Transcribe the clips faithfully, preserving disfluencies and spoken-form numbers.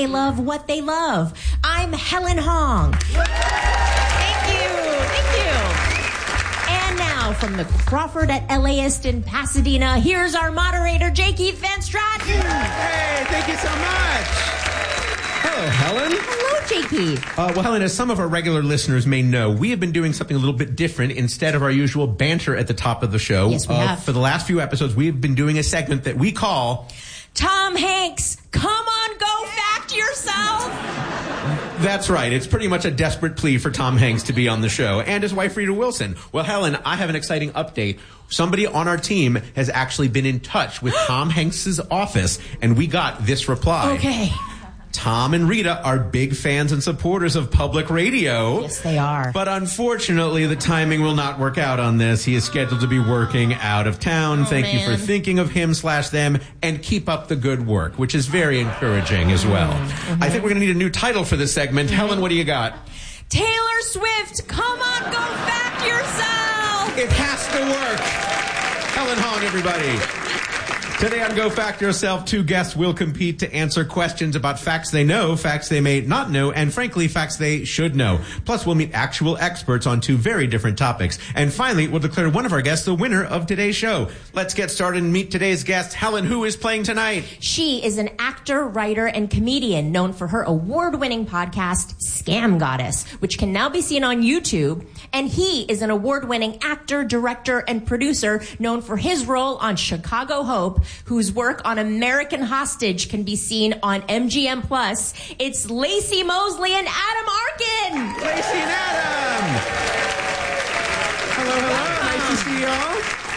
they love what they love. I'm Helen Hong. Thank you. Thank you. And now from the Crawford at LAist in Pasadena, here's our moderator, J. Keith Van Straten. Hey, thank you so much. Hello, Helen. Hello, J. Keith. Uh, well, Helen, as some of our regular listeners may know, we have been doing something a little bit different. Instead of our usual banter at the top of the show, yes, we uh, have. for the last few episodes, we've been doing a segment that we call Tom Hanks, come on, go fact yourself. That's right. It's pretty much a desperate plea for Tom Hanks to be on the show, and his wife, Rita Wilson. Well, Helen, I have an exciting update. Somebody on our team has actually been in touch with Tom Hanks's office, and we got this reply. Okay. Tom and Rita are big fans and supporters of public radio. Yes, they are. But unfortunately, the timing will not work out on this. He is scheduled to be working out of town. Oh, Thank man. you for thinking of him slash them, and keep up the good work, which is very encouraging as well. Mm-hmm. I think we're going to need a new title for this segment. Mm-hmm. Helen, what do you got? Taylor Swift, come on, go fact yourself. It has to work. Helen Hong, everybody. Today on Go Fact Yourself, two guests will compete to answer questions about facts they know, facts they may not know, and frankly, facts they should know. Plus, we'll meet actual experts on two very different topics. And finally, we'll declare one of our guests the winner of today's show. Let's get started and meet today's guest. Helen, who is playing tonight? She is an actor, writer, and comedian known for her award-winning podcast, Scam Goddess, which can now be seen on YouTube. And he is an award-winning actor, director, and producer known for his role on Chicago Hope, whose work on American Hostage can be seen on M G M Plus. It's Lacey Mosley and Adam Arkin. Lacey and Adam. Hello, hello. Nice to see you all.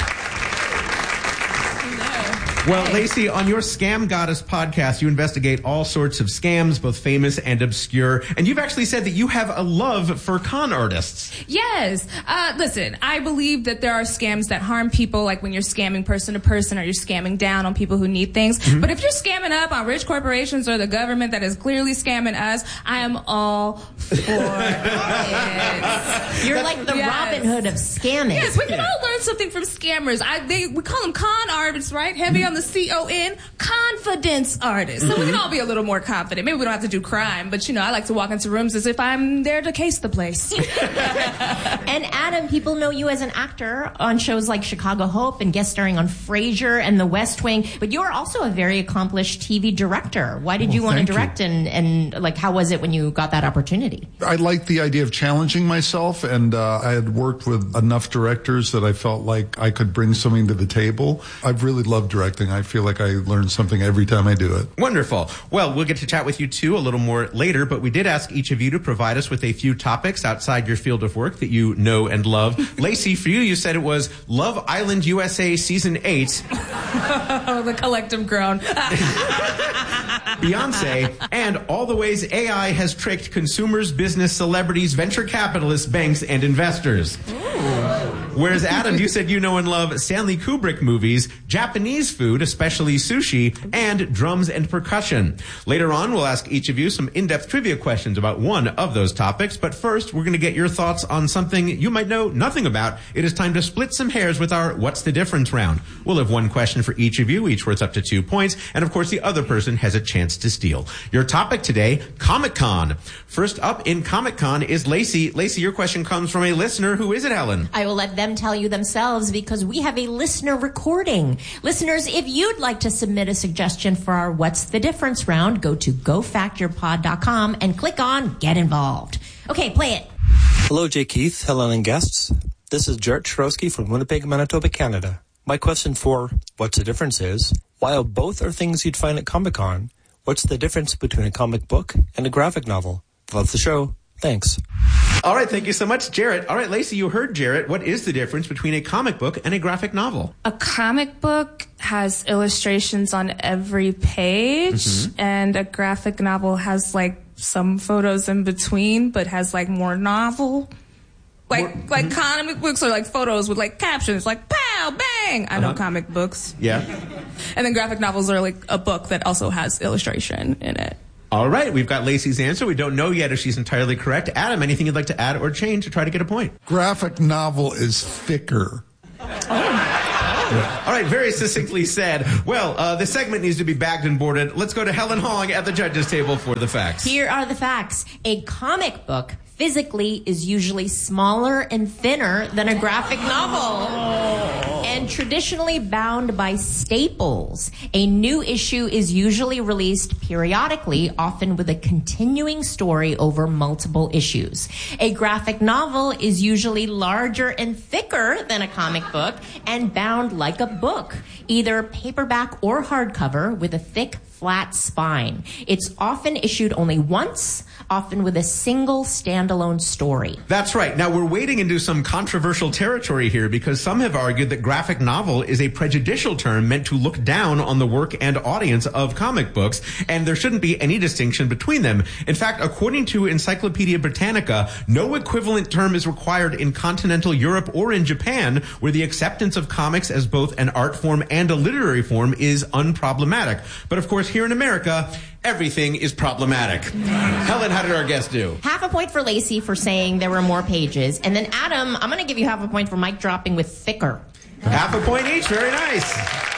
Well, hey. Lacey, on your Scam Goddess podcast, you investigate all sorts of scams, both famous and obscure. And you've actually said that you have a love for con artists. Yes. Uh, listen, I believe that there are scams that harm people, like when you're scamming person to person or you're scamming down on people who need things. Mm-hmm. But if you're scamming up on rich corporations or the government that is clearly scamming us, I am all for it. You're like the yes. Robin Hood of scamming. Yes, we can all learn something from scammers. I, they, we call them con artists, right? Heavy on the C O N, confidence artists. So mm-hmm. we can all be a little more confident. Maybe we don't have to do crime, but, you know, I like to walk into rooms as if I'm there to case the place. And Adam, people know you as an actor on shows like Chicago Hope and guest starring on Frasier and The West Wing, but you're also a very accomplished T V director. Why did well, you want to direct, you. and, and like, how was it when you got that opportunity? I liked the idea of challenging myself, and uh, I had worked with enough directors that I felt like I could bring something to the table. I've really loved directing. I feel like I learn something every time I do it. Wonderful. Well, we'll get to chat with you, too, a little more later, but we did ask each of you to provide us with a few topics outside your field of work that you know and love. Lacey, for you, you said it was Love Island U S A Season eight. Oh, the collective groan. Beyonce, and all the ways A I has tricked consumers, business, celebrities, venture capitalists, banks, and investors. Ooh. Whereas, Adam, you said you know and love Stanley Kubrick movies, Japanese food, especially sushi, and drums and percussion. Later on, we'll ask each of you some in-depth trivia questions about one of those topics. But first, we're going to get your thoughts on something you might know nothing about. It is time to split some hairs with our What's the Difference round. We'll have one question for each of you, each worth up to two points. And, of course, the other person has a chance to steal. Your topic today, Comic-Con. First up in Comic-Con is Lacey. Lacey, your question comes from a listener. Who is it, Helen? I will let them tell you themselves because we have a listener recording. Listeners, if you'd like to submit a suggestion for our What's the Difference round, go to go fact your pod dot com and click on Get Involved. Okay, play it. Hello, J. Keith, Helen, and guests. This is Jarrett Chorosky from Winnipeg, Manitoba, Canada. My question for What's the Difference is, while both are things you'd find at Comic-Con, what's the difference between a comic book and a graphic novel? Love the show. Thanks. All right, thank you so much, Jarrett. All right, Lacey, you heard Jarrett. What is the difference between a comic book and a graphic novel? A comic book has illustrations on every page, mm-hmm. and a graphic novel has, like, some photos in between, but has, like, more novel. Like, more, like mm-hmm. comic books are like photos with, like, captions, like, pow, bang! I know uh-huh. comic books. Yeah. And then graphic novels are, like, a book that also has illustration in it. All right, we've got Lacey's answer. We don't know yet if she's entirely correct. Adam, anything you'd like to add or change to try to get a point? Graphic novel is thicker. Oh. All right, very succinctly said. Well, uh, the segment needs to be bagged and boarded. Let's go to Helen Hong at the judges' table for the facts. Here are the facts. A comic book physically is usually smaller and thinner than a graphic novel. And traditionally bound by staples. A new issue is usually released periodically, often with a continuing story over multiple issues. A graphic novel is usually larger and thicker than a comic book and bound like a book, either paperback or hardcover with a thick, flat spine. It's often issued only once, often with a single standalone story. That's right. Now, we're wading into some controversial territory here because some have argued that graphic novel is a prejudicial term meant to look down on the work and audience of comic books, and there shouldn't be any distinction between them. In fact, according to Encyclopedia Britannica, no equivalent term is required in continental Europe or in Japan, where the acceptance of comics as both an art form and a literary form is unproblematic. But of course, here in America, everything is problematic. Helen, how did our guest do? Half a point for Lacey for saying there were more pages. And then Adam, I'm going to give you half a point for mic dropping with thicker. Half a point each. Very nice.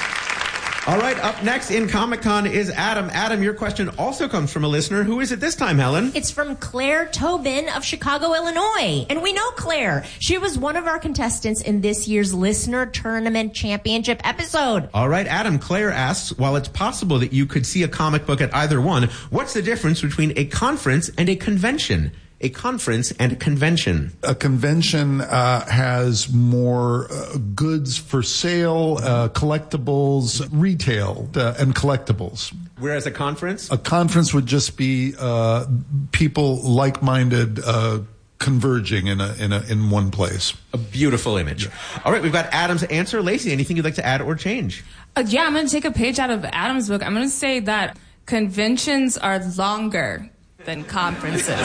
All right, up next in Comic-Con is Adam. Adam, your question also comes from a listener. Who is it this time, Helen? It's from Claire Tobin of Chicago, Illinois. And we know Claire. She was one of our contestants in this year's Listener Tournament Championship episode. All right, Adam, Claire asks, while it's possible that you could see a comic book at either one, what's the difference between a conference and a convention? A conference and a convention. A convention uh, has more uh, goods for sale, uh, collectibles, retail, uh, and collectibles. Whereas a conference? A conference would just be uh, people like-minded uh, converging in a in a in one place. A beautiful image. Yeah. All right, we've got Adam's answer. Lacey, anything you'd like to add or change? Uh, yeah, I'm going to take a page out of Adam's book. I'm going to say that conventions are longer than conferences.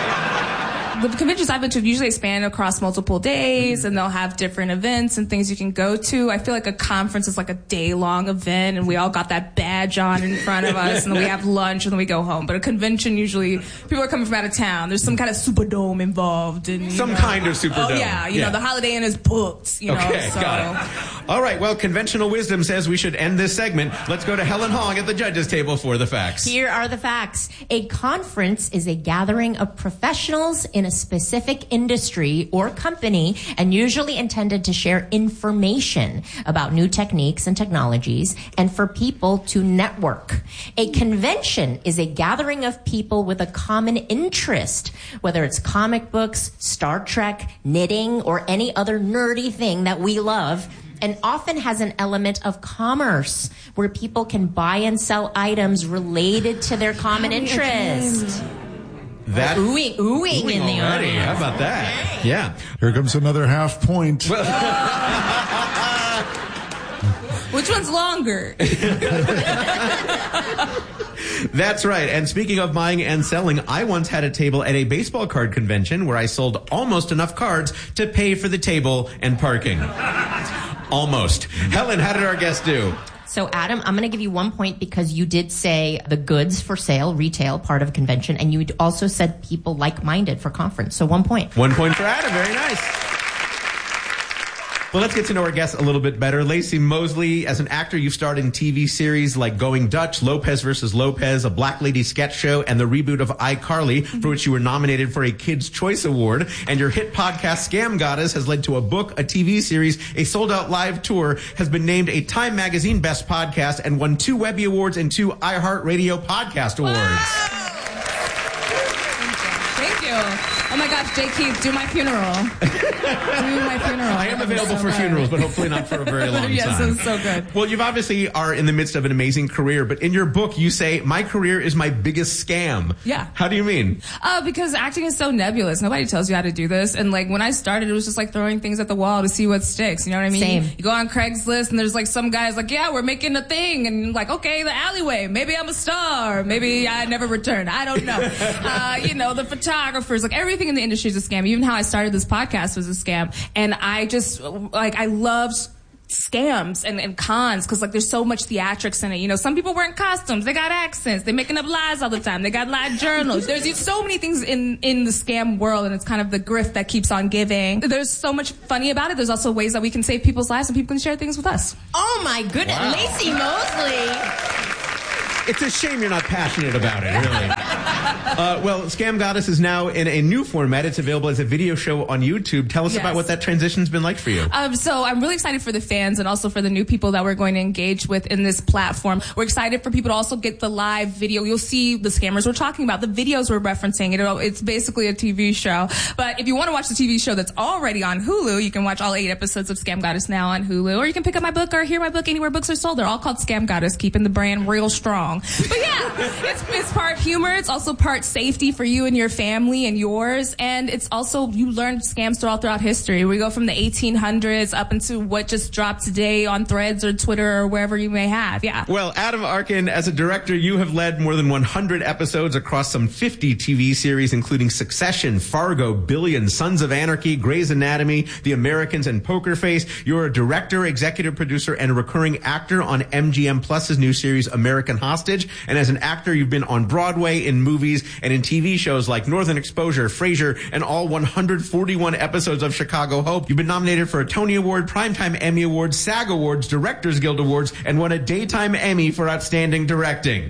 The conventions I've been to usually expand across multiple days, and they'll have different events and things you can go to. I feel like a conference is like a day-long event, and we all got that badge on in front of us, and then we have lunch, and then we go home. But a convention, usually, people are coming from out of town. There's some kind of Superdome involved. And, some know, kind of Superdome. Oh, yeah. You yeah. know, the Holiday Inn is booked. You okay, know, so. got it. All right, well, conventional wisdom says we should end this segment. Let's go to Helen Hong at the judges' table for the facts. Here are the facts. A conference is a gathering of professionals in a specific industry or company, and usually intended to share information about new techniques and technologies and for people to network. A convention is a gathering of people with a common interest, whether it's comic books, Star Trek, knitting, or any other nerdy thing that we love, and often has an element of commerce where people can buy and sell items related to their common interest. That oohing, oohing, oohing in the already. audience. How about that? Yeah. Here comes another half point. Which one's longer? That's right. And speaking of buying and selling, I once had a table at a baseball card convention where I sold almost enough cards to pay for the table and parking. Almost. Helen, how did our guest do? So, Adam, I'm going to give you one point because you did say the goods for sale, retail, part of a convention, and you also said people like-minded for conference. So, one point. One point for Adam. Very nice. Well, let's get to know our guests a little bit better. Lacey Mosley, as an actor, you've starred in T V series like Going Dutch, Lopez versus Lopez, a Black Lady sketch show, and the reboot of iCarly, for which you were nominated for a Kids' Choice Award. And your hit podcast, Scam Goddess, has led to a book, a T V series, a sold-out live tour, has been named a Time Magazine Best Podcast, and won two Webby Awards and two iHeartRadio Podcast Awards. Wow. Thank you. Oh my gosh, Jay Keith, do my funeral. Do my funeral. I am available so for good. funerals, but hopefully not for a very long yes, time. Yes, it's so good. Well, you obviously are in the midst of an amazing career, but in your book you say, my career is my biggest scam. Yeah. How do you mean? Uh, because acting is so nebulous. Nobody tells you how to do this. And like when I started, it was just like throwing things at the wall to see what sticks. You know what I mean? Same. You go on Craigslist and there's like some guys like, yeah, we're making a thing. And like, okay, the alleyway. Maybe I'm a star. Maybe I never return. I don't know. uh, you know, the photographers, like everything in the industry is a scam. Even how I started this podcast was a scam. And I just, like, I loved scams and, and cons, because like there's so much theatrics in it. You know, some people wearing costumes, they got accents, they're making up lies all the time, they got live journals. There's, there's so many things in in the scam world, and it's kind of the grift that keeps on giving. There's so much funny about it. There's also ways that we can save people's lives and people can share things with us. Oh my goodness, wow. Lacey Mosley. It's a shame you're not passionate about it, really. Uh, well, Scam Goddess is now in a new format. It's available as a video show on YouTube. Tell us yes. about what that transition's been like for you. Um, so I'm really excited for the fans and also for the new people that we're going to engage with in this platform. We're excited for people to also get the live video. You'll see the scammers we're talking about, the videos we're referencing. You know, it's basically a T V show. But if you want to watch the T V show that's already on Hulu, you can watch all eight episodes of Scam Goddess now on Hulu. Or you can pick up my book or hear my book anywhere books are sold. They're all called Scam Goddess, keeping the brand real strong. But yeah, it's, it's part humor. It's also part safety for you and your family and yours. And it's also, you learn scams throughout throughout history. We go from the eighteen hundreds up into what just dropped today on Threads or Twitter or wherever you may have. Yeah. Well, Adam Arkin, as a director, you have led more than one hundred episodes across some fifty T V series, including Succession, Fargo, Billions, Sons of Anarchy, Grey's Anatomy, The Americans, and Poker Face. You're a director, executive producer, and a recurring actor on M G M Plus's new series, American Hostage. And as an actor, you've been on Broadway, in movies, and in T V shows like Northern Exposure, Frasier, and all one hundred forty-one episodes of Chicago Hope. You've been nominated for a Tony Award, Primetime Emmy Awards, SAG Awards, Directors Guild Awards, and won a Daytime Emmy for Outstanding Directing.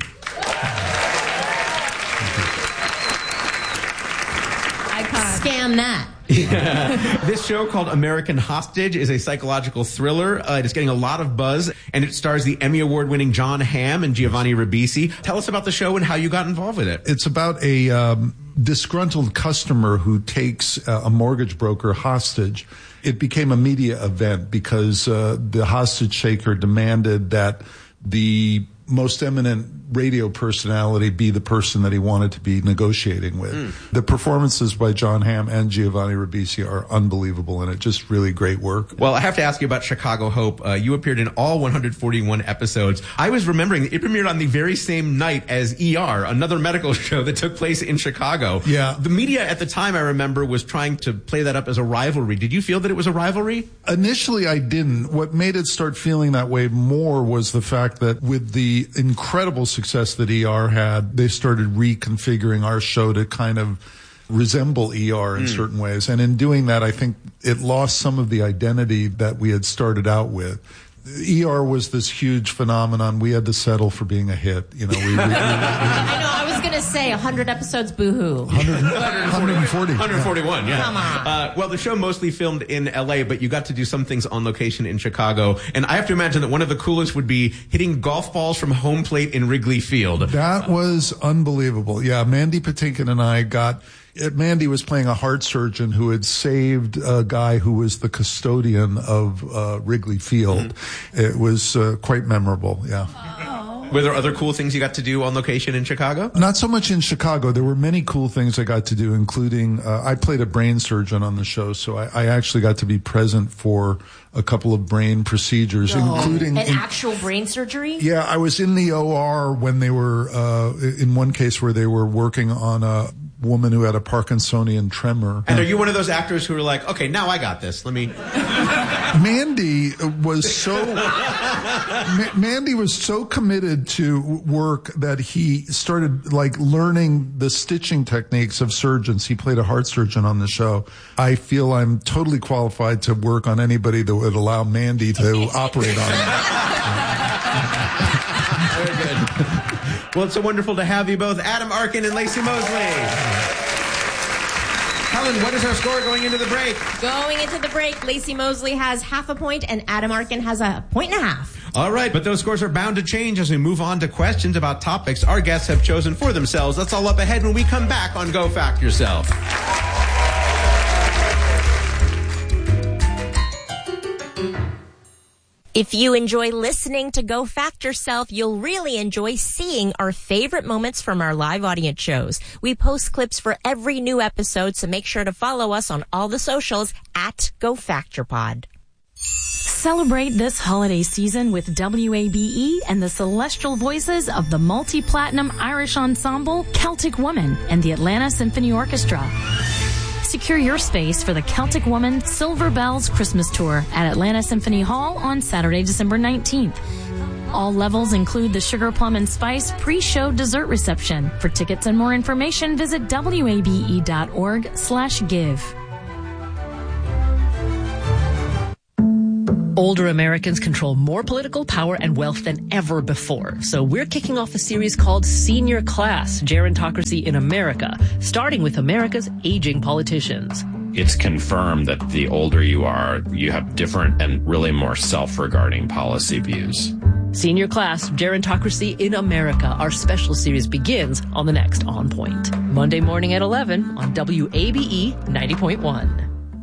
Scam that. Yeah. This show, called American Hostage, is a psychological thriller. Uh, it is getting a lot of buzz, and it stars the Emmy Award-winning John Hamm and Giovanni Ribisi. Tell us about the show and how you got involved with it. It's about a um, disgruntled customer who takes uh, a mortgage broker hostage. It became a media event because uh, the hostage taker demanded that the most eminent radio personality be the person that he wanted to be negotiating with. Mm. The performances by John Hamm and Giovanni Ribisi are unbelievable, and it's just really great work. Well, I have to ask you about Chicago Hope. Uh, you appeared in all one hundred forty-one episodes. I was remembering it premiered on the very same night as E R, another medical show that took place in Chicago. Yeah. The media at the time, I remember, was trying to play that up as a rivalry. Did you feel that it was a rivalry? Initially, I didn't. What made it start feeling that way more was the fact that with the incredible success that E R had, they started reconfiguring our show to kind of resemble E R in mm. certain ways. And in doing that, I think it lost some of the identity that we had started out with. E R was this huge phenomenon. We had to settle for being a hit. You know, we, we, we, we, we I know. I was going to say one hundred episodes, boo-hoo. one hundred, one hundred forty. one hundred forty-one, yeah. Come on. Uh, well, the show mostly filmed in L A, but you got to do some things on location in Chicago. And I have to imagine that one of the coolest would be hitting golf balls from home plate in Wrigley Field. That was unbelievable. Yeah, Mandy Patinkin and I got... Mandy was playing a heart surgeon who had saved a guy who was the custodian of uh, Wrigley Field. Mm-hmm. It was uh, quite memorable, yeah. Oh. Were there other cool things you got to do on location in Chicago? Not so much in Chicago. There were many cool things I got to do, including uh, I played a brain surgeon on the show, so I, I actually got to be present for a couple of brain procedures, no. including... An in, actual brain surgery? Yeah, I was in the O R when they were, uh, in one case where they were working on a woman who had a Parkinsonian tremor. And are you one of those actors who are like, okay, now I got this, let me... Mandy was so... Ma- Mandy was so committed to work that he started, like, learning the stitching techniques of surgeons. He played a heart surgeon on the show. I feel I'm totally qualified to work on anybody that would allow Mandy to operate on me. Very good. Well, it's so wonderful to have you both, Adam Arkin and Lacey Mosley. Helen, what is our score going into the break? Going into the break, Lacey Mosley has half a point and Adam Arkin has a point and a half. All right, but those scores are bound to change as we move on to questions about topics our guests have chosen for themselves. That's all up ahead when we come back on Go Fact Yourself. If you enjoy listening to Go Fact Yourself, you'll really enjoy seeing our favorite moments from our live audience shows. We post clips for every new episode, so make sure to follow us on all the socials at Go Fact Your Pod. Celebrate this holiday season with W A B E and the celestial voices of the multi-platinum Irish ensemble Celtic Woman and the Atlanta Symphony Orchestra. Secure your space for the Celtic Woman Silver Bells Christmas Tour at Atlanta Symphony Hall on Saturday, December nineteenth. All levels include the Sugar Plum and Spice pre-show dessert reception. For tickets and more information, visit W A B E dot org slash give. Older Americans control more political power and wealth than ever before. So we're kicking off a series called Senior Class, Gerontocracy in America, starting with America's aging politicians. It's confirmed that the older you are, you have different and really more self-regarding policy views. Senior Class, Gerontocracy in America. Our special series begins on the next On Point. Monday morning at eleven on W A B E ninety point one.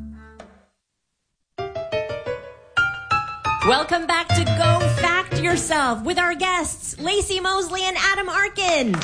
Welcome back to Go Fact Yourself with our guests, Lacey Mosley and Adam Arkin.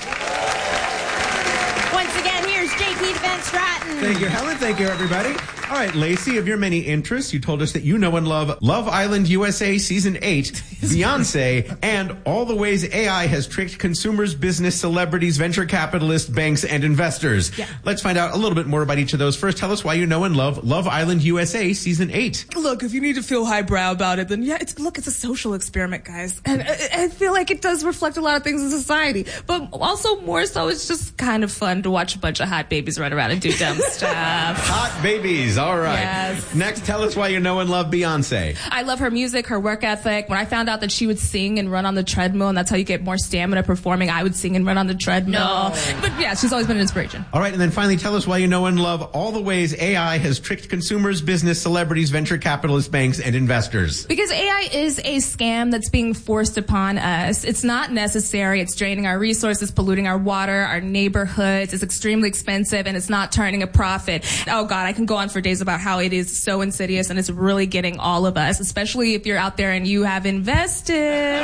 Once again, here's J P Van Stratton. Thank you, Helen. Thank you, everybody. All right, Lacey, of your many interests, you told us that you know and love Love Island U S A Season eight, Beyonce, and all the ways A I has tricked consumers, business, celebrities, venture capitalists, banks, and investors. Yeah. Let's find out a little bit more about each of those. First, tell us why you know and love Love Island U S A Season eight. Look, if you need to feel highbrow about it, then yeah, it's look, it's a social experiment, guys. And I, I feel like it does reflect a lot of things in society. But also, more so, it's just kind of fun to watch a bunch of hot babies run around and do dumb stuff. Hot babies. All right. Yes. Next, tell us why you know and love Beyonce. I love her music, her work ethic. When I found out that she would sing and run on the treadmill, and that's how you get more stamina performing, I would sing and run on the treadmill. No. But yeah, she's always been an inspiration. All right, and then finally, tell us why you know and love all the ways A I has tricked consumers, business, celebrities, venture capitalists, banks, and investors. Because A I is a scam that's being forced upon us. It's not necessary. It's draining our resources, polluting our water, our neighborhoods. It's extremely expensive, and it's not turning a profit. Oh, God, I can go on for days about how it is so insidious, and it's really getting all of us, especially if you're out there and you have invested.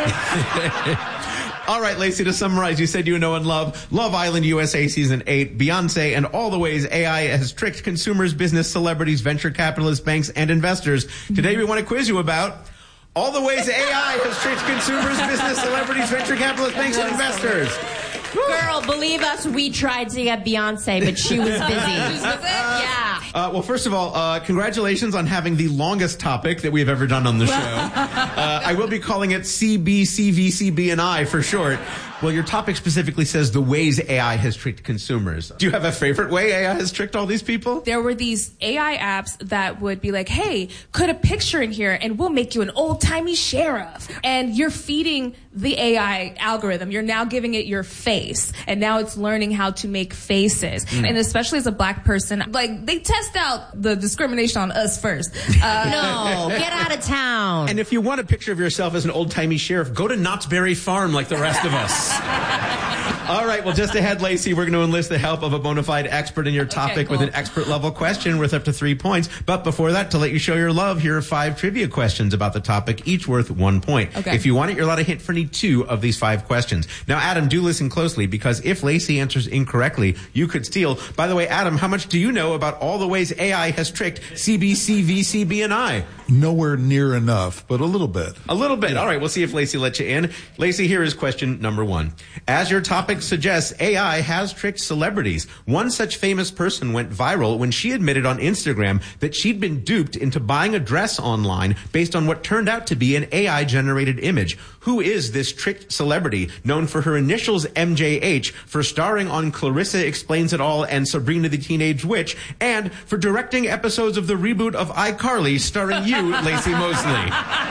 All right, Lacey, to summarize, you said you know and love Love Island U S A Season eight, Beyonce, and all the ways A I has tricked consumers, business, celebrities, venture capitalists, banks, and investors. Today, we want to quiz you about all the ways A I has tricked consumers, business, celebrities, venture capitalists, banks, and investors. Girl, believe us, we tried to get Beyonce, but she was busy. Yeah. Uh, well, first of all, uh, congratulations on having the longest topic that we have ever done on the show. Uh, I will be calling it C B C V C B and I for short. Well, your topic specifically says the ways A I has tricked consumers. Do you have a favorite way A I has tricked all these people? There were these A I apps that would be like, hey, put a picture in here and we'll make you an old-timey sheriff. And you're feeding the A I algorithm. You're now giving it your face. And now it's learning how to make faces. Mm. And especially as a black person, like, they test out the discrimination on us first. Uh, no, get out of town. And if you want a picture of yourself as an old-timey sheriff, go to Knott's Berry Farm like the rest of us. All right, well, just ahead, Lacey, we're going to enlist the help of a bona fide expert in your topic okay, cool. with an expert-level question worth up to three points. But before that, to let you show your love, here are five trivia questions about the topic, each worth one point. Okay. If you want it, you're allowed to hit for any two of these five questions. Now, Adam, do listen closely, because if Lacey answers incorrectly, you could steal. By the way, Adam, how much do you know about all the ways A I has tricked C B C V C B and I? Nowhere near enough, but a little bit. A little bit. Yeah. All right, we'll see if Lacey lets you in. Lacey, here is question number one. As your topic suggests, A I has tricked celebrities. One such famous person went viral when she admitted on Instagram that she'd been duped into buying a dress online based on what turned out to be an A I-generated image. Who is this tricked celebrity, known for her initials M J H, for starring on Clarissa Explains It All and Sabrina the Teenage Witch, and for directing episodes of the reboot of iCarly starring you, Lacey Mosley?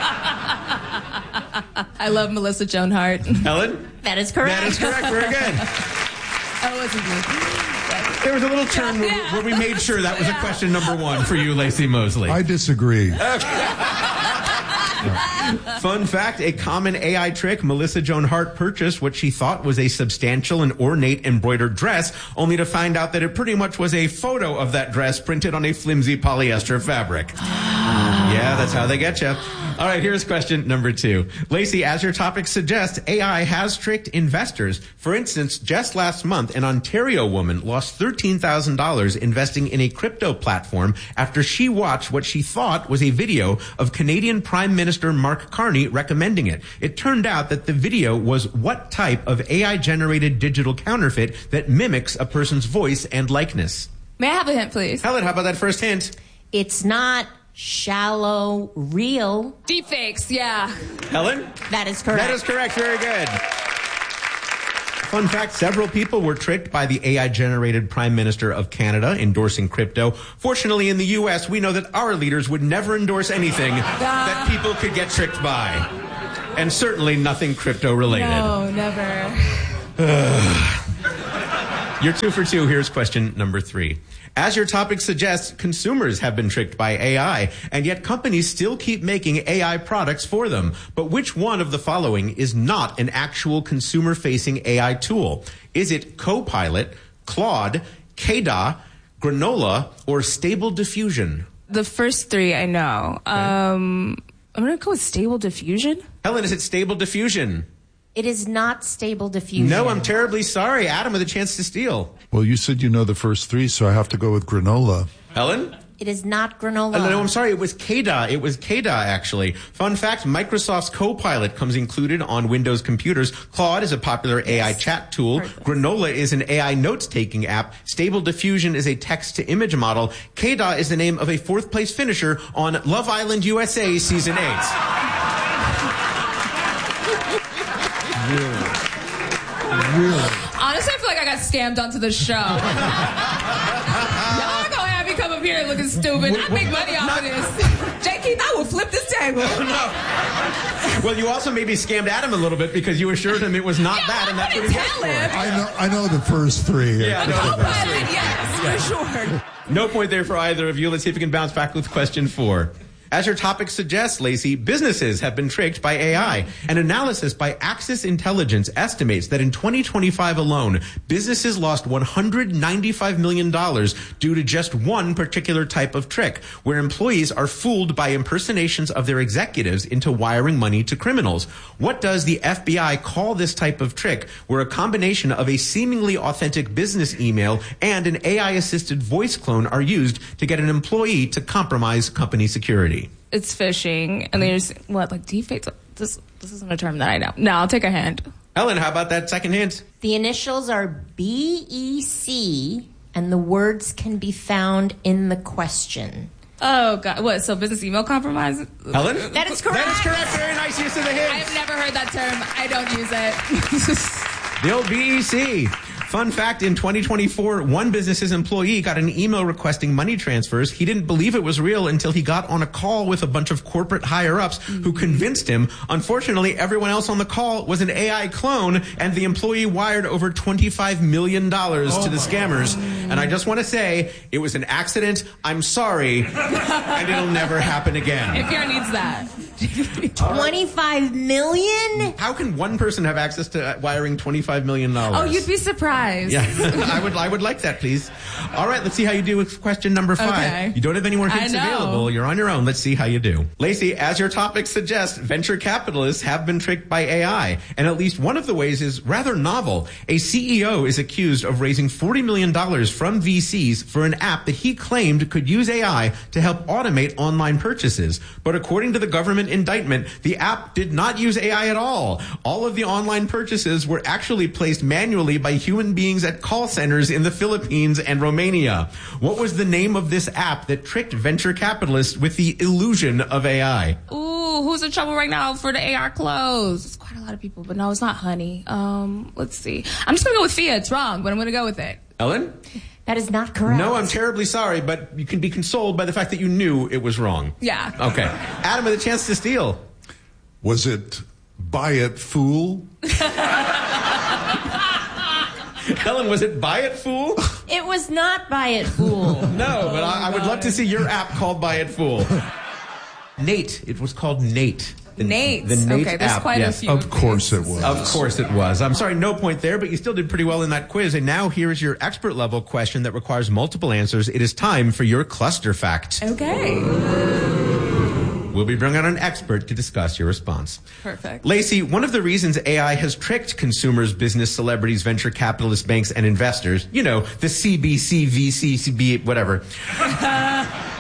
I love Melissa Joan Hart. Helen? That is correct. That is correct. Very good. That wasn't me. There was a little turn where, yeah. where we made sure that was a question number one for you, Lacey Mosley. I disagree. Fun fact, a common A I trick, Melissa Joan Hart purchased what she thought was a substantial and ornate embroidered dress, only to find out that it pretty much was a photo of that dress printed on a flimsy polyester fabric. Yeah, that's how they get you. All right, here's question number two. Lacey, as your topic suggests, A I has tricked investors. For instance, just last month, an Ontario woman lost thirteen thousand dollars investing in a crypto platform after she watched what she thought was a video of Canadian Prime Minister Mark Carney recommending it. It turned out that the video was what type of A I-generated digital counterfeit that mimics a person's voice and likeness? May I have a hint, please? Helen, how about that first hint? It's not shallow real. Deepfakes, yeah. Helen? That is correct. That is correct. Very good. Fun fact, several people were tricked by the A I-generated Prime Minister of Canada endorsing crypto. Fortunately, in the U S, we know that our leaders would never endorse anything that people could get tricked by. And certainly nothing crypto-related. No, never. You're two for two. Here's question number three. As your topic suggests, consumers have been tricked by A I, and yet companies still keep making A I products for them. But which one of the following is not an actual consumer-facing A I tool? Is it Copilot, Claude, K D A, Granola, or Stable Diffusion? The first three I know. Okay. Um, I'm going to go with Stable Diffusion. Helen, is it Stable Diffusion? It is not Stable Diffusion. No, I'm terribly sorry. Adam with a chance to steal. Well, you said you know the first three, so I have to go with Granola. Helen? It is not Granola. Uh, no, I'm sorry. It was K D A. It was K D A, actually. Fun fact, Microsoft's Copilot comes included on Windows computers. Claude is a popular A I yes. chat tool. Granola is an A I notes-taking app. Stable Diffusion is a text-to-image model. K D A is the name of a fourth-place finisher on Love Island U S A Season eight. Really? Really? Honestly, I feel like I got scammed onto the show. Y'all are gonna have me come up here looking stupid. I make money off of this. J. Keith, I will flip this table. No. Well, you also maybe scammed Adam a little bit because you assured him it was not yeah, that, and that's what he tell went him. for. I know, I know the first three. Yeah, no, the first three. Yes, yeah. for sure. No point there for either of you. Let's see if we can bounce back with question four. As your topic suggests, Lacey, businesses have been tricked by A I. An analysis by Axis Intelligence estimates that in twenty twenty-five alone, businesses lost one hundred ninety-five million dollars due to just one particular type of trick, where employees are fooled by impersonations of their executives into wiring money to criminals. What does the F B I call this type of trick, where a combination of a seemingly authentic business email and an A I-assisted voice clone are used to get an employee to compromise company security? It's phishing, and there's what, like deepfakes. This this isn't a term that I know. No, I'll take a hint. Ellen, how about that second hint? The initials are B E C, and the words can be found in the question. Oh God! What? So business email compromise? Ellen, that is correct. That is correct. Very nice use of the hint. I have never heard that term. I don't use it. The old B E C. Fun fact, in twenty twenty-four, one business's employee got an email requesting money transfers. He didn't believe it was real until he got on a call with a bunch of corporate higher-ups who convinced him. Unfortunately, everyone else on the call was an A I clone, and the employee wired over twenty-five million dollars oh to the scammers. And I just want to say, it was an accident. I'm sorry, and it'll never happen again. N P R needs that. twenty-five million? How can one person have access to wiring twenty-five million dollars? Oh, you'd be surprised. Yeah, I would I would like that, please. All right, let's see how you do with question number five. Okay. You don't have any more hints I know. available. You're on your own. Let's see how you do. Lacey, as your topic suggests, venture capitalists have been tricked by A I. And at least one of the ways is rather novel. A C E O is accused of raising forty million dollars from V Cs for an app that he claimed could use A I to help automate online purchases. But according to the government indictment, the app did not use A I at all. All of the online purchases were actually placed manually by human beings at call centers in the Philippines and Romania. What was the name of this app that tricked venture capitalists with the illusion of A I? Ooh, who's in trouble right now for the A R clothes? It's quite a lot of people, but no, it's not Honey. Um, let's see. I'm just gonna go with Fia. It's wrong, but I'm gonna go with it. Ellen? That is not correct. No, I'm terribly sorry, but you can be consoled by the fact that you knew it was wrong. Yeah. Okay. Adam with a chance to steal. Was it Buy It Fool? Helen, was it Buy It Fool? It was not Buy It Fool. No, but I, I would love to see your app called Buy It Fool. Nate. It was called Nate. The, Nate. The Nate okay, there's app, quite yes. a few. Of course it was. Of course it was. I'm sorry, no point there, but you still did pretty well in that quiz. And now here is your expert level question that requires multiple answers. It is time for your cluster fact. Okay. We'll be bringing on an expert to discuss your response. Perfect. Lacey, one of the reasons A I has tricked consumers, business, celebrities, venture capitalists, banks, and investors, you know, the C B C, V C, C B, whatever,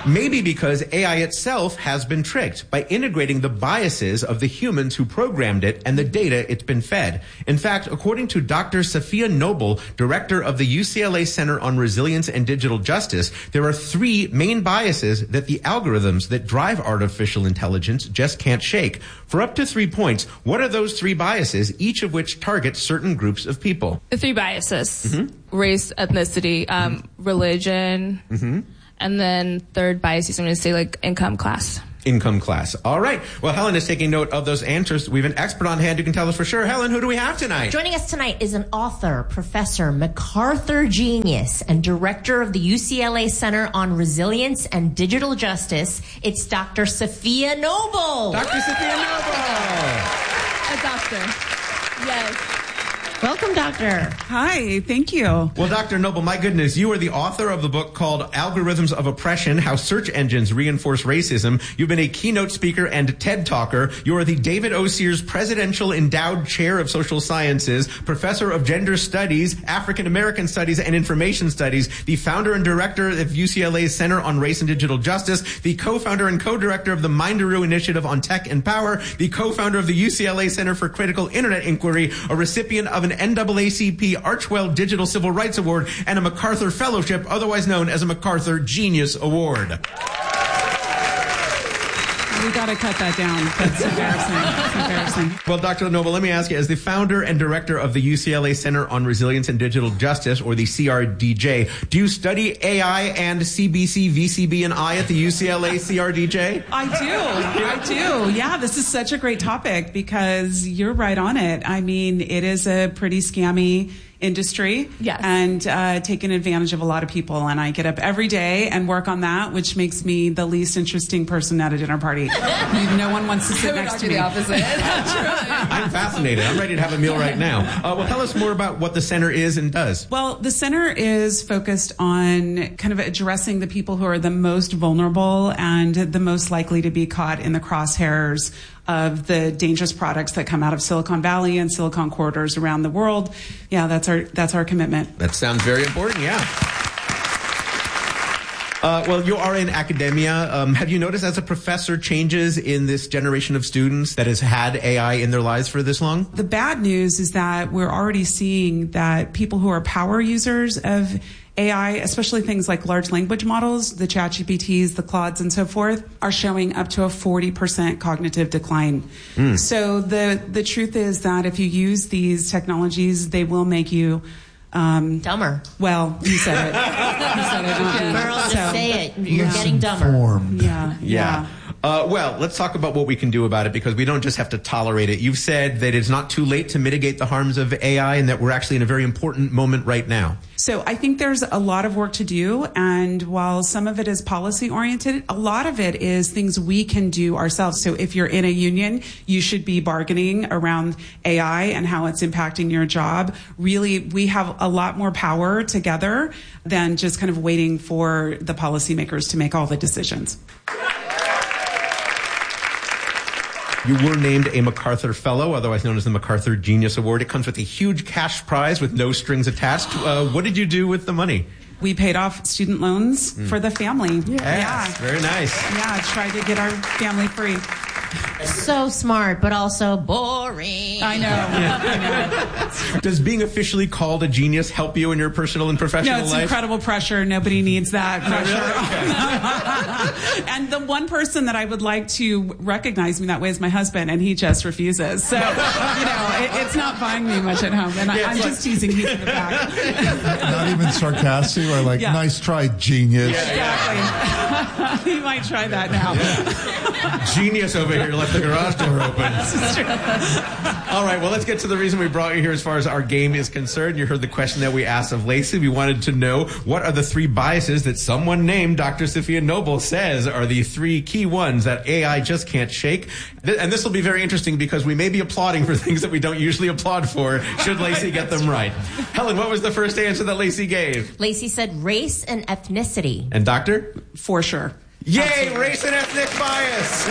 Maybe because A I itself has been tricked by integrating the biases of the humans who programmed it and the data it's been fed. In fact, according to Doctor Sophia Noble, director of the U C L A Center on Resilience and Digital Justice, there are three main biases that the algorithms that drive artificial intelligence just can't shake. For up to three points, what are those three biases, each of which target certain groups of people? The three biases. Mm-hmm. Race, ethnicity, um, mm-hmm. religion, mm-hmm. and then third bias is I'm going to say like income class. Income class. All right. Well, Helen is taking note of those answers. We have an expert on hand who can tell us for sure. Helen, who do we have tonight? Joining us tonight is an author, professor, MacArthur genius, and director of the U C L A Center on Resilience and Digital Justice. It's Doctor Sophia Noble. Doctor Sophia Noble. A doctor. Yes. Welcome, Doctor. Hi, thank you. Well, Doctor Noble, my goodness, you are the author of the book called Algorithms of Oppression, How Search Engines Reinforce Racism. You've been a keynote speaker and TED Talker. You are the David O. Sears Presidential Endowed Chair of Social Sciences, Professor of Gender Studies, African American Studies, and Information Studies, the founder and director of U C L A's Center on Race and Digital Justice, the co-founder and co-director of the Mindaroo Initiative on Tech and Power, the co-founder of the U C L A Center for Critical Internet Inquiry, a recipient of an N double A C P Archwell Digital Civil Rights Award, and a MacArthur Fellowship, otherwise known as a MacArthur Genius Award. We got to cut that down. That's embarrassing. That's embarrassing. Well, Doctor Noble, let me ask you, as the founder and director of the U C L A Center on Resilience and Digital Justice, or the C R D J, do you study A I and C B C, V C B, and I at the U C L A C R D J? I do. I do. Yeah, this is such a great topic because you're right on it. I mean, it is a pretty scammy industry. Yes. And uh, taking advantage of a lot of people. And I get up every day and work on that, which makes me the least interesting person at a dinner party. No one wants to sit next to me. The opposite. I'm fascinated. I'm ready to have a meal right now. Uh, well, tell us more about what the center is and does. Well, the center is focused on kind of addressing the people who are the most vulnerable and the most likely to be caught in the crosshairs of the dangerous products that come out of Silicon Valley and Silicon corridors around the world. Yeah, that's our that's our commitment. That sounds very important, yeah. Uh, well, you are in academia. Um, have you noticed as a professor changes in this generation of students that has had A I in their lives for this long? The bad news is that we're already seeing that people who are power users of A I, especially things like large language models, the ChatGPTs, the Claudes, and so forth, are showing up to a forty percent cognitive decline. Mm. So the, the truth is that if you use these technologies, they will make you Um, dumber. Well, you said it. You said it. Uh-uh. Girl, just So, say it. You're less getting dumber. informed. Yeah. Yeah. Uh, well, let's talk about what we can do about it because we don't just have to tolerate it. You've said that it's not too late to mitigate the harms of A I and that we're actually in a very important moment right now. So I think there's a lot of work to do. And while some of it is policy oriented, a lot of it is things we can do ourselves. So if you're in a union, you should be bargaining around A I and how it's impacting your job. Really, we have a lot more power together than just kind of waiting for the policymakers to make all the decisions. You were named a MacArthur Fellow, otherwise known as the MacArthur Genius Award. It comes with a huge cash prize with no strings attached. Uh, what did you do with the money? We paid off student loans mm. for the family. Yes, yeah. Very nice. Yeah, tried to get our family free. So smart, but also boring. I know. Yeah. I know. Does being officially called a genius help you in your personal and professional life? No, it's life? incredible pressure. Nobody needs that pressure. Okay. And the one person that I would like to recognize me that way is my husband, and he just refuses. So, you know, it, it's not buying me much at home. And I, Yeah, I'm like- just teasing. He's in the back. Not even sarcastic or like, Yeah. nice try, genius. Exactly. He might try that now. Genius over here left the garage door open. All right, well, let's get to the reason we brought you here as far as our game is concerned. You heard the question that we asked of Lacey. We wanted to know what are the three biases that someone named Doctor Sophia Noble says are the three key ones that A I just can't shake. Th- And this will be very interesting because we may be applauding for things that we don't usually applaud for should Lacey get them right. Helen, what was the first answer that Lacey gave? Lacey said race and ethnicity. And Doctor? For sure. Yay, Absolutely. race and ethnic bias.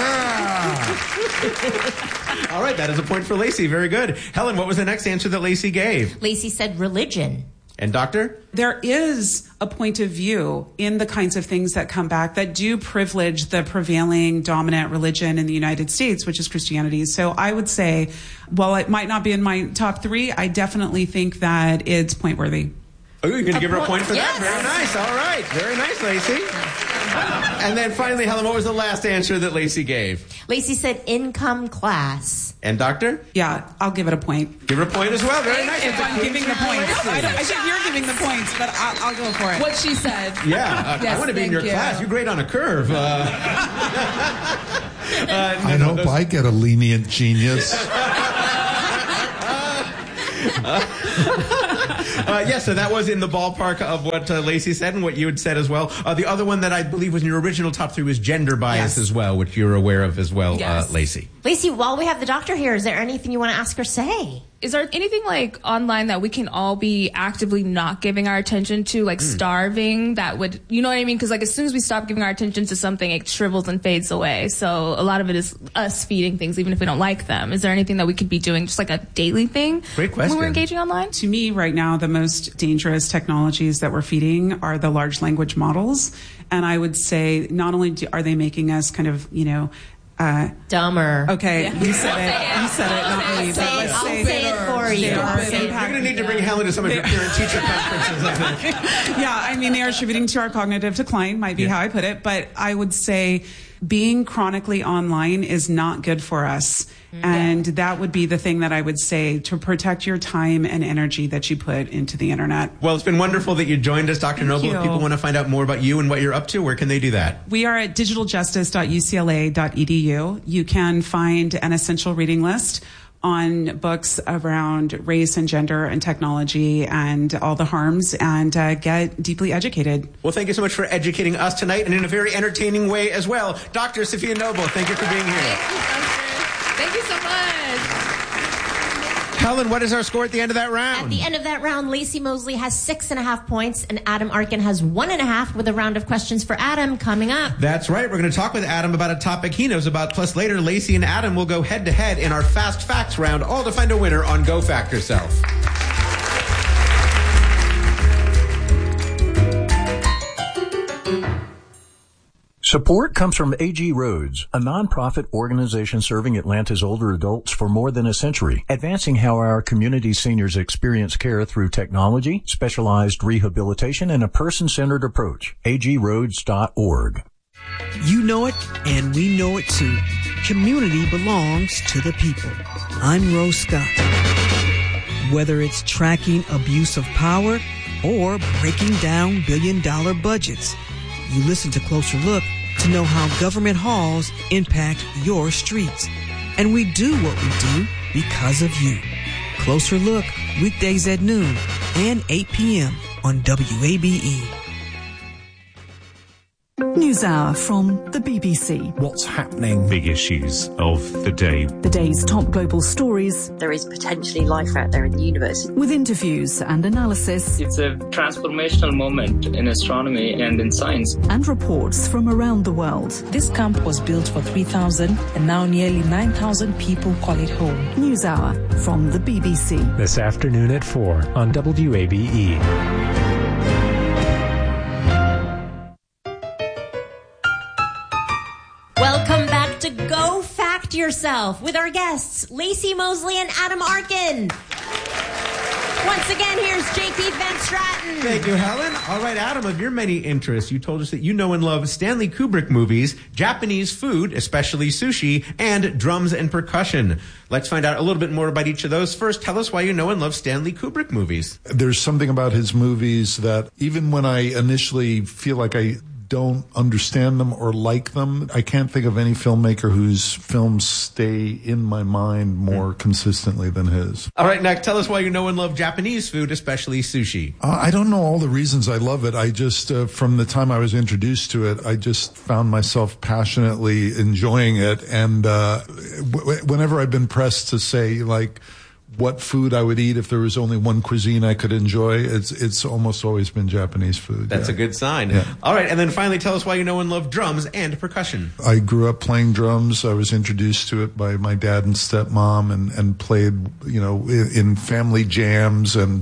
All right, that is a point for Lacey. Very good. Helen, what was the next answer that Lacey gave? Lacey said religion. And Doctor? There is a point of view in the kinds of things that come back that do privilege the prevailing dominant religion in the United States, which is Christianity. So I would say, while it might not be in my top three, I definitely think that it's point worthy. Oh, you're going to give her a point for yes. that? Very nice. All right. Very nice, Lacey. And then finally, Helen, what was the last answer that Lacey gave? Lacey said income class. And Doctor? Yeah, I'll give it a point. Give her a point as well. Very nice. If I'm giving the points. I, don't, I think you're giving the points, but I'll, I'll go for it. What she said. Yeah. Uh, Yes, I want to be in thank your you. class. You're great on a curve. Uh, uh, I no, hope those- I get a lenient genius. Uh, yes, so that was in the ballpark of what uh, Lacey said and what you had said as well. Uh, the other one that I believe was in your original top three was gender bias Yes. as well, which you're aware of as well, Yes. uh, Lacey. Lacey, while we have the doctor here, is there anything you want to ask or say? Is there anything like online that we can all be actively not giving our attention to, like starving, that would, you know what I mean? Because like as soon as we stop giving our attention to something, it shrivels and fades away. So a lot of it is us feeding things, even if we don't like them. Is there anything that we could be doing, just like a daily thing? Great question. When we're engaging online? To me, right now, the most dangerous technologies that we're feeding are the large language models. And I would say not only do, are they making us kind of, you know, uh, Dumber. okay, you said it. You said it, not me. Say But it. let's I'll say say it for you. they are Say it. You're impacting- going to need to bring Helen to some of your parent-teacher conferences, I think. Yeah, I mean, they are attributing to our cognitive decline, might be Yeah. how I put it. But I would say being chronically online is not good for us. And that would be the thing that I would say to protect your time and energy that you put into the internet. Well, it's been wonderful that you joined us, Doctor Noble. you. If people want to find out more about you and what you're up to, where can they do that? We are at digital justice dot U C L A dot E D U. You can find an essential reading list on books around race and gender and technology and all the harms, and uh, get deeply educated. Well, thank you so much for educating us tonight and in a very entertaining way as well. Doctor Sophia Noble, thank you for being here. Thank you so much. Helen, what is our score at the end of that round? At the end of that round, Lacey Mosley has six and a half points, and Adam Arkin has one and a half, with a round of questions for Adam coming up. That's right. We're going to talk with Adam about a topic he knows about. Plus, later, Lacey and Adam will go head to head in our Fast Facts round, all to find a winner on Go Fact Yourself. Support comes from A G Roads, a nonprofit organization serving Atlanta's older adults for more than a century, advancing how our community seniors experience care through technology, specialized rehabilitation, and a person-centered approach. A G roads dot org. You know it, and we know it too. Community belongs to the people. I'm Rose Scott. Whether it's tracking abuse of power or breaking down billion-dollar budgets, you listen to Closer Look to know how government halls impact your streets. And we do what we do because of you. Closer Look, weekdays at noon and eight p.m. on W A B E. NewsHour from the B B C. What's happening? Big issues of the day. The day's top global stories. There is potentially life out there in the universe. With interviews and analysis. It's a transformational moment in astronomy and in science. And reports from around the world. This camp was built for three thousand and now nearly nine thousand people call it home. NewsHour from the B B C. This afternoon at four on W A B E. Welcome back to Go Fact Yourself with our guests, Lacey Mosley and Adam Arkin. Once again, here's J P Van Straten. Thank you, Helen. All right, Adam, of your many interests, you told us that you know and love Stanley Kubrick movies, Japanese food, especially sushi, and drums and percussion. Let's find out a little bit more about each of those. First, tell us why you know and love Stanley Kubrick movies. There's something about his movies that even when I initially feel like I don't understand them or like them, I can't think of any filmmaker whose films stay in my mind more mm. consistently than his. All right, next, tell us why you know and love Japanese food, especially sushi. Uh, I don't know all the reasons I love it. I just, uh, from the time I was introduced to it, I just found myself passionately enjoying it. And uh, w- whenever I've been pressed to say, like, what food I would eat if there was only one cuisine I could enjoy, it's it's almost always been Japanese food. That's yeah. a good sign. Yeah. All right, and then finally tell us why you know and love drums and percussion. I grew up playing drums. I was introduced to it by my dad and stepmom, and, and played, you know, in, in family jams and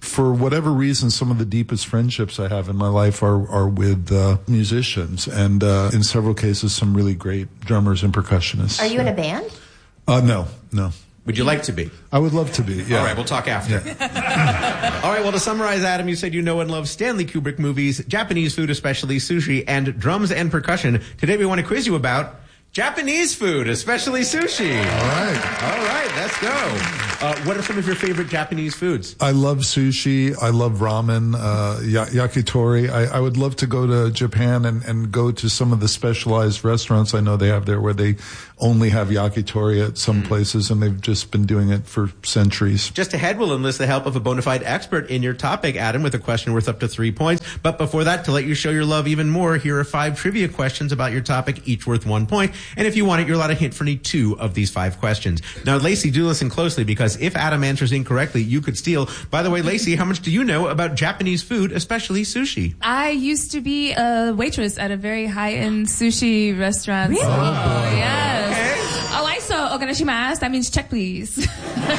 For whatever reason, some of the deepest friendships I have in my life are, are with uh, musicians, and uh, in several cases, some really great drummers and percussionists. Are you in a band? Uh, no, no. Would you like to be? I would love to be, yeah. All right, we'll talk after. Yeah. All right, well, to summarize, Adam, you said you know and love Stanley Kubrick movies, Japanese food, especially sushi, and drums and percussion. Today we want to quiz you about Japanese food, especially sushi. All right. All right, let's go. Uh, what are some of your favorite Japanese foods? I love sushi. I love ramen, uh, ya- yakitori. I, I would love to go to Japan and, and go to some of the specialized restaurants I know they have there where they only have yakitori at some mm. places, and they've just been doing it for centuries. Just ahead, we'll enlist the help of a bona fide expert in your topic, Adam, with a question worth up to three points. But before that, to let you show your love even more, here are five trivia questions about your topic, each worth one point. And if you want it, you're allowed a hint for any two of these five questions. Now, Lacey, do listen closely, because if Adam answers incorrectly, you could steal. By the way, Lacey, how much do you know about Japanese food, especially sushi? I used to be a waitress at a very high-end sushi restaurant. Really? So, yes. Okay. Oh, I saw oganashimasu. That means check, please. So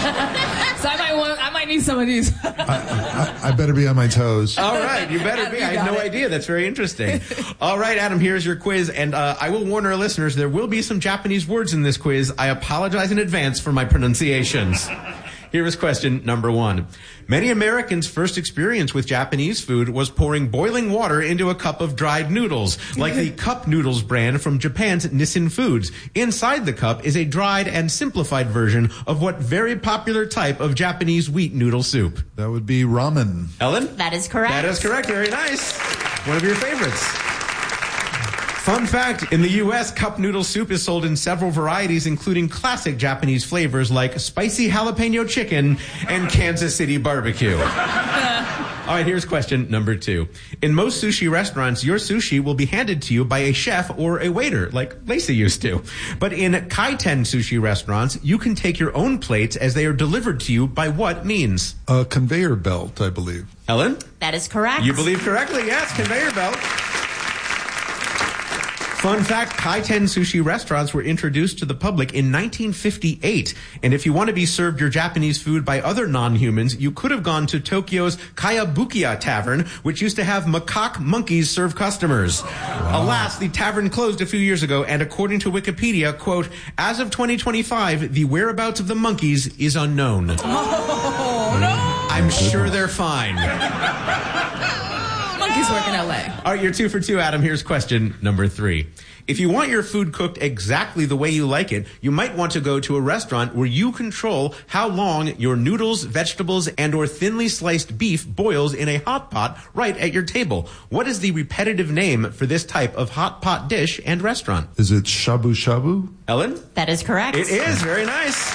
I might want, I might need some of these. I, I, I better be on my toes. All right, you better be. You I had no it. idea. That's very interesting. All right, Adam, here's your quiz. And uh, I will warn our listeners, there will be some Japanese words in this quiz. I apologize in advance for my pronunciations. Here is question number one. Many Americans' first experience with Japanese food was pouring boiling water into a cup of dried noodles, like the Cup Noodles brand from Japan's Nissin Foods. Inside the cup is a dried and simplified version of what very popular type of Japanese wheat noodle soup? That would be ramen. Ellen? That is correct. That is correct. Very nice. One of your favorites. Fun fact, in the U S, cup noodle soup is sold in several varieties, including classic Japanese flavors like spicy jalapeno chicken and Kansas City barbecue. All right, here's question number two. In most sushi restaurants, your sushi will be handed to you by a chef or a waiter, like Lacey used to. But in kaiten sushi restaurants, you can take your own plates as they are delivered to you by what means? A conveyor belt, I believe. Ellen? That is correct. You believe correctly, yes, conveyor belt. Fun fact, kaiten sushi restaurants were introduced to the public in nineteen fifty-eight. And if you want to be served your Japanese food by other non-humans, you could have gone to Tokyo's Kayabukiya Tavern, which used to have macaque monkeys serve customers. Wow. Alas, the tavern closed a few years ago, and according to Wikipedia, quote, as of twenty twenty-five, the whereabouts of the monkeys is unknown. Oh, no! I'm sure they're fine. Monkeys work in L A. All right, you're two for two, Adam. Here's question number three. If you want your food cooked exactly the way you like it, you might want to go to a restaurant where you control how long your noodles, vegetables, and or thinly sliced beef boils in a hot pot right at your table. What is the repetitive name for this type of hot pot dish and restaurant? Is it shabu shabu? Ellen? That is correct. It is. Very nice.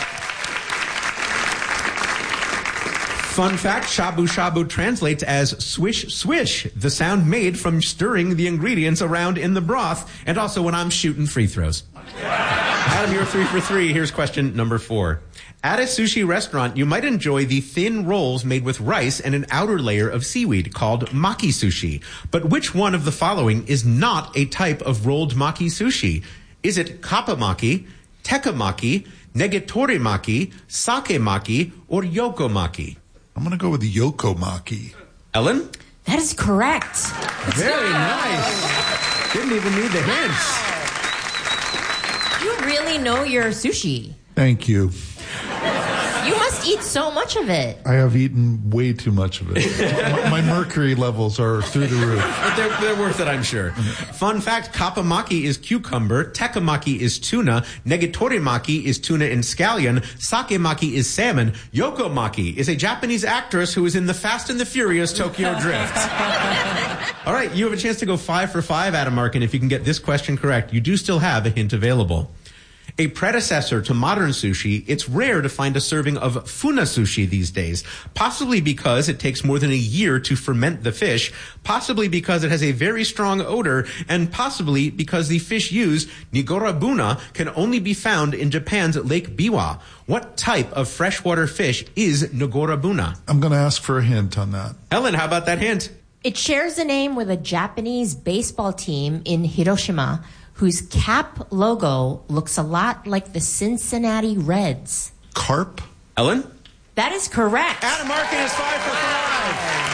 Fun fact, shabu shabu translates as swish swish, the sound made from stirring the ingredients around in the broth, and also when I'm shooting free throws. Adam, you're three for three. Here's question number four. At a sushi restaurant, you might enjoy the thin rolls made with rice and an outer layer of seaweed called maki sushi. But which one of the following is not a type of rolled maki sushi? Is it kappamaki, tekkemaki, negitori maki, sake maki, or yoko maki? I'm going to go with the yokomaki. Ellen? That is correct. Very nice. Didn't even need the hints. You really know your sushi. Thank you. You must eat so much of it. I have eaten way too much of it. My mercury levels are through the roof. But they're, they're worth it, I'm sure. Fun fact, kappamaki is cucumber, tekkemaki is tuna, negitorimaki is tuna and scallion, sakemaki is salmon, yokomaki is a Japanese actress who is in the Fast and the Furious Tokyo Drift. All right, you have a chance to go five for five, Adam Markin. If you can get this question correct, you do still have a hint available. A predecessor to modern sushi, it's rare to find a serving of funa sushi these days, possibly because it takes more than a year to ferment the fish, possibly because it has a very strong odor, and possibly because the fish used, nigorabuna, can only be found in Japan's Lake Biwa. What type of freshwater fish is nigorabuna? I'm going to ask for a hint on that. Ellen, how about that hint? It shares a name with a Japanese baseball team in Hiroshima, whose cap logo looks a lot like the Cincinnati Reds. Carp? Ellen? That is correct. Adam Arkin is five for five.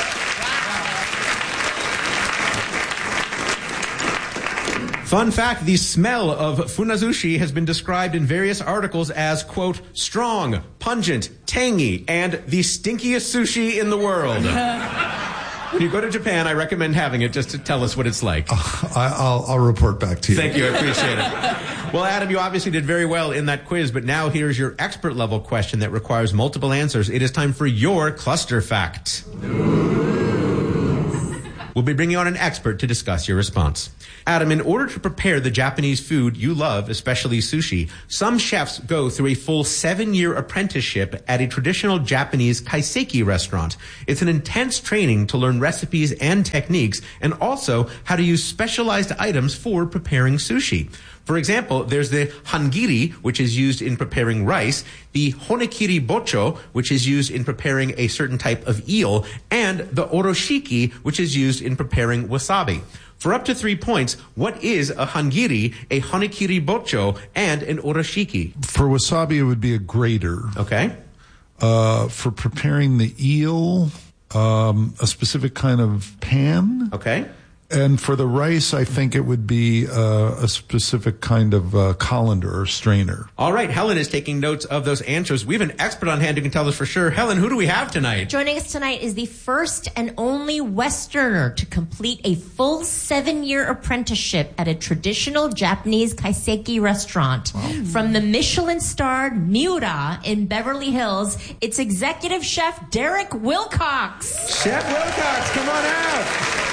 Fun fact, the smell of funazushi has been described in various articles as, quote, strong, pungent, tangy, and the stinkiest sushi in the world. When you go to Japan, I recommend having it just to tell us what it's like. Uh, I, I'll, I'll report back to you. Thank you. I appreciate it. Well, Adam, you obviously did very well in that quiz, but now here's your expert level question that requires multiple answers. It is time for your cluster fact. We'll be bringing on an expert to discuss your response. Adam, in order to prepare the Japanese food you love, especially sushi, some chefs go through a full seven-year apprenticeship at a traditional Japanese kaiseki restaurant. It's an intense training to learn recipes and techniques, and also how to use specialized items for preparing sushi. For example, there's the hangiri, which is used in preparing rice, the honekiri bocho, which is used in preparing a certain type of eel, and the oroshiki, which is used in preparing wasabi. For up to three points, what is a hangiri, a honekiri bocho, and an oroshiki? For wasabi, it would be a grater. Okay. Uh, for preparing the eel, um, a specific kind of pan. Okay. And for the rice, I think it would be uh, a specific kind of uh, colander or strainer. All right, Helen is taking notes of those answers. We have an expert on hand who can tell us for sure. Helen, who do we have tonight? Joining us tonight is the first and only Westerner to complete a full seven-year apprenticeship at a traditional Japanese kaiseki restaurant. Wow. From the Michelin-starred Miura in Beverly Hills, it's executive chef Derek Wilcox. Chef Wilcox, come on out.